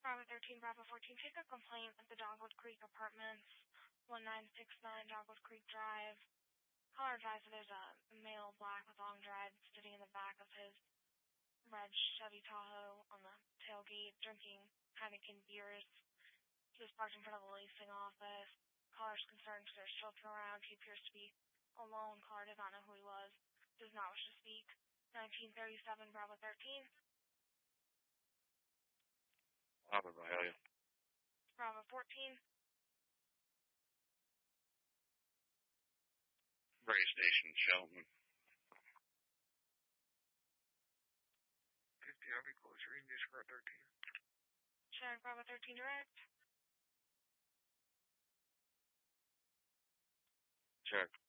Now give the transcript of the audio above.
Bravo 13, Bravo 14, take a complaint at the Dogwood Creek Apartments, 1969 Dogwood Creek Drive. Caller advised that there's a male black with long dreads sitting in the back of his red Chevy Tahoe on the tailgate, drinking Heineken beers. He was parked in front of a leasing office. Caller's concerned because there's children around. He appears to be alone. Caller does not know who he was. Does not wish to speak. 1937 Bravo 13. Bravo, Mahalia. Bravo 14. Gray Station, Shelton. 50 Army closer, English for 13. Sharon Bravo 13 direct. Check.